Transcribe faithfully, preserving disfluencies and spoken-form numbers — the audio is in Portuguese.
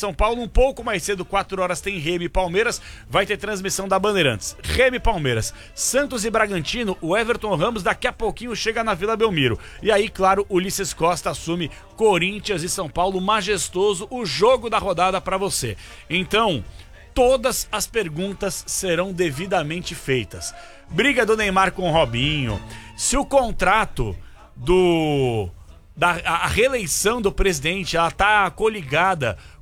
São Paulo, um pouco mais cedo, quatro horas, tem Remy e Palmeiras, vai ter transmissão da Bandeirantes. Remy e Palmeiras, Santos e Bragantino, o Everton Ramos daqui a pouquinho chega na Vila Belmiro. E aí, claro, Ulisses Costa assume Corinthians e São Paulo, majestoso, o jogo da rodada pra você. Então, todas as perguntas serão devidamente feitas. Briga do Neymar com o Robinho, se o contrato do... Da, a reeleição do presidente, ela tá coligada